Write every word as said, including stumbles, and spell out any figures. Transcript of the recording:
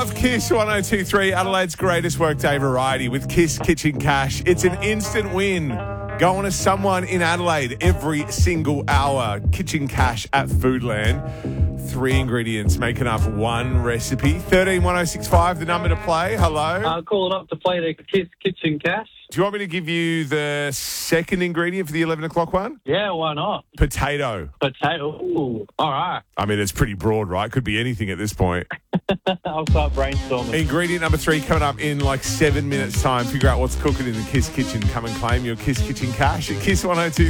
of Kiss one oh two three, Adelaide's greatest workday variety with Kiss Kitchen Cash. It's an instant win. Going to someone in Adelaide every single hour. Kitchen Cash at Foodland. Three ingredients making up one recipe. thirteen one oh six five, the number to play. Hello. Uh, calling up to play the Kiss Kitchen Cash. Do you want me to give you the second ingredient for the eleven o'clock one? Yeah, why not? Potato. Potato. Ooh, all right. I mean, it's pretty broad, right? Could be anything at this point. I'll start brainstorming. Ingredient number three coming up in like seven minutes' time. Figure out what's cooking in the Kiss Kitchen. Come and claim your Kiss Kitchen Cash at Kiss one oh two.